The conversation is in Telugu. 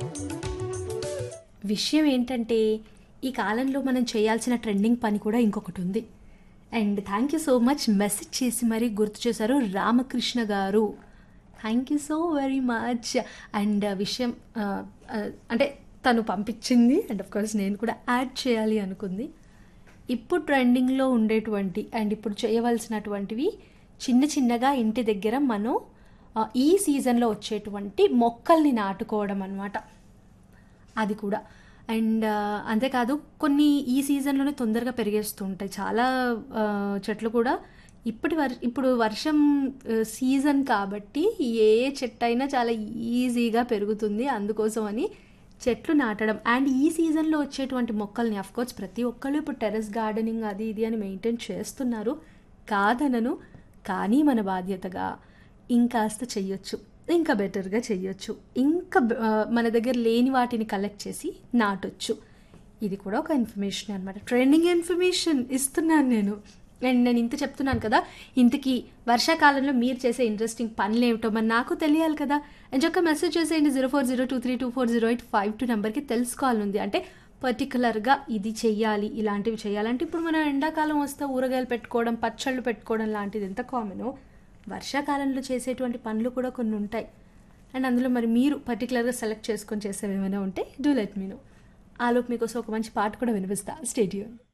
విషయం ఏంటంటే, ఈ కాలంలో మనం చేయాల్సిన ట్రెండింగ్ పని కూడా ఇంకొకటుంది. And thank you so much message చేసి మరీ గుర్తు చేశారు రామకృష్ణ గారు. Thank you so very much. And విషయం అంటే తను పంపించింది అండ్ ఆఫ్ కోర్స్ నేను కూడా యాడ్ చేయాలి అనుకుంది. ఇప్పుడు ట్రెండింగ్‌లో ఉండేటువంటి అండ్ ఇప్పుడు చేయవలసినటువంటివి చిన్న చిన్నగా ఇంటి దగ్గర మనం ఈ సీజన్‌లో వచ్చేటువంటి మొక్కల్ని నాటుకోవడం అన్నమాట. అది కూడా. అండ్ అంతేకాదు కొన్ని ఈ సీజన్‌లోనే తొందరగా పెరిగేస్తూ ఉంటాయి. చాలా చెట్లు కూడా ఇప్పుడు వర్షం సీజన్ కాబట్టి ఏ చెట్టైనా చాలా ఈజీగా పెరుగుతుంది. అందుకోసమని చెట్లు నాటడం అండ్ ఈ సీజన్‌లో వచ్చేటువంటి మొక్కల్ని ఆఫ్‌కోర్స్ ప్రతి ఒక్కళ్ళు ఇప్పుడు టెర్రస్ గార్డెనింగ్ అది ఇది అని మెయింటైన్ చేస్తున్నారు. కాదనను. కానీ మన బాధ్యతగా ఇంకాస్త చెయ్యొచ్చు. ఇంకా బెటర్‌గా చెయ్యొచ్చు. ఇంకా మన దగ్గర లేని వాటిని కలెక్ట్ చేసి నాటొచ్చు. ఇది కూడా ఒక ఇన్ఫర్మేషన్ అనమాట. ట్రెండింగ్ ఇన్ఫర్మేషన్ ఇస్తున్నాను నేను. అండ్ నేను ఇంత చెప్తున్నాను కదా! ఇంతకీ వర్షాకాలంలో మీరు చేసే ఇంట్రెస్టింగ్ పనులేమిటో మరి నాకు తెలియాలి కదా! అని చక్కగా మెసేజ్ చేసేయండి 0402324085 నెంబర్‌కి తెలుసుకోవాలనుంది. అంటే పర్టిక్యులర్‌గా ఇది చెయ్యాలి, ఇలాంటివి చేయాలంటే ఇప్పుడు మనం ఎండాకాలం వస్తే ఊరగాయలు పెట్టుకోవడం, పచ్చళ్ళు పెట్టుకోవడం లాంటిది ఎంత కామనో వర్షాకాలంలో చేసేటువంటి పనులు కూడా కొన్ని ఉంటాయి. అండ్ అందులో మరి మీరు పర్టిక్యులర్‌గా సెలెక్ట్ చేసుకొని చేసేవి ఏమైనా ఉంటే డూ లెట్ మీ నో. ఆలోపు మీకోసం ఒక మంచి పాట కూడా వినిపిస్తా. Stay tune.